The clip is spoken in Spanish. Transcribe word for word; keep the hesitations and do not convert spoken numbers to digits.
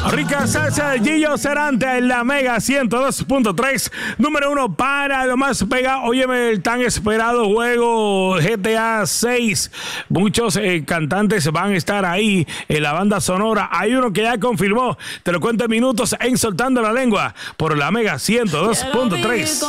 Rica salsa de Gillo Serante en la Mega ciento dos punto tres. Número uno para lo más pega. Óyeme, el tan esperado juego G T A seis. Muchos eh, cantantes van a estar ahí en la banda sonora. Hay uno que ya confirmó. Te lo cuento en minutos en Soltando la Lengua por la Mega ciento dos punto tres.